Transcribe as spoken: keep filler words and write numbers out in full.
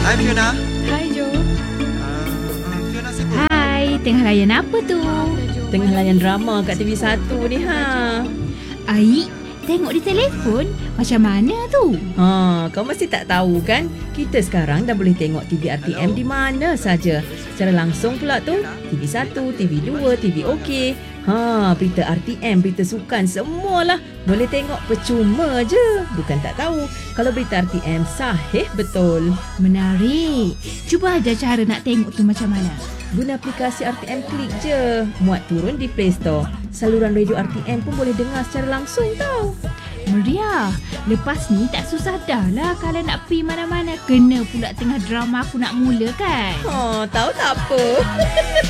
Hai Fiona. Hai Jo. Uh, uh, Fiona sibuk? Hai, tengah layan apa tu? Tengah layan drama kat T V satu ni ha. Aik, tengok di telefon. Macam mana tu? Ha, kau mesti tak tahu kan? Kita sekarang dah boleh tengok T V R T M di mana saja. Secara langsung pula tu, T V satu, T V dua, T V OK. Ha, berita R T M, berita sukan, semualah boleh tengok percuma je. Bukan tak tahu, kalau berita R T M sahih betul. Menarik. Cuba aja cara nak tengok tu macam mana. Guna aplikasi R T M Klik je. Muat turun di Play Store. Saluran radio R T M pun boleh dengar secara langsung tau. Meriah. Lepas ni tak susah dah lah kalau nak pergi mana-mana. Kena pula tengah drama aku nak mula kan. Ha, tahu tak apa?